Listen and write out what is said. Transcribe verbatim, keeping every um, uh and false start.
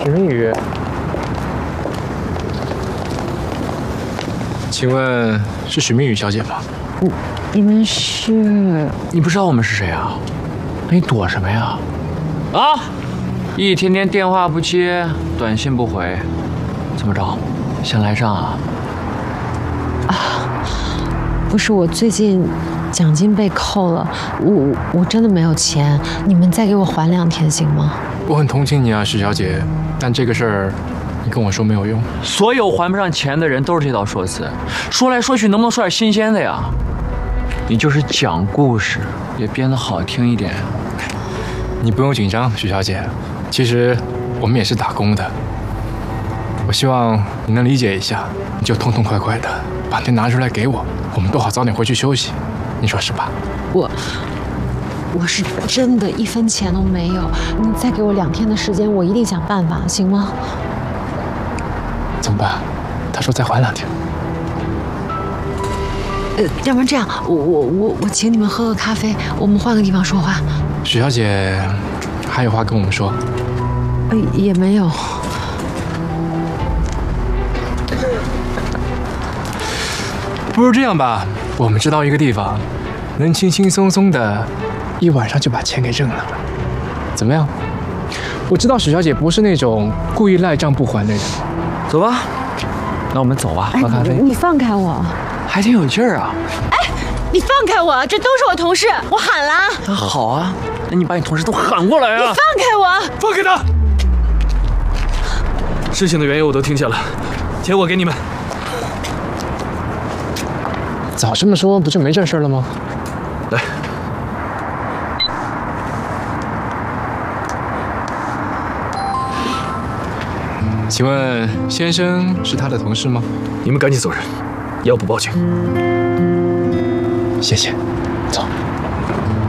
许明宇，请问是许明宇小姐吗？ 你你们是？ 你不知道我们是谁啊？那你躲什么呀？啊！一天天电话不接，短信不回，怎么着？想来账啊？ 啊，不是，我最近奖金被扣了，我我真的没有钱，你们再给我缓两天行吗？ 我很同情你啊，许小姐，但这个事儿你跟我说没有用。 所有还不上钱的人都是这套说辞，说来说去能不能说点新鲜的呀？你就是讲故事，也编得好听一点。 你不用紧张，许小姐，其实我们也是打工的。我希望你能理解一下，你就痛痛快快的把钱拿出来给我，我们都好早点回去休息，你说是吧？ 我我是真的一分钱都没有，你再给我两天的时间，我一定想办法，行吗？ 怎么办？他说再缓两天。 呃，要不然这样，我我我我请你们喝个咖啡，我们换个地方说话。 许小姐还有话跟我们说？ 呃，也没有。 不如这样吧，我们知道一个地方，能轻轻松松的一晚上就把钱给挣了，怎么样？我知道许小姐不是那种故意赖账不还的人。 走吧，那我们走吧，喝咖啡。 你放开我！ 还挺有劲儿啊！ 哎，你放开我！这都是我同事，我喊了。 那好啊，那你把你同事都喊过来啊！ 你放开我！ 放开他！事情的缘由我都听见了，钱我给你们。 早这么说，不就没这事了吗？ 来， 请问先生是他的同事吗？ 你们赶紧走人，要不报警。 谢谢。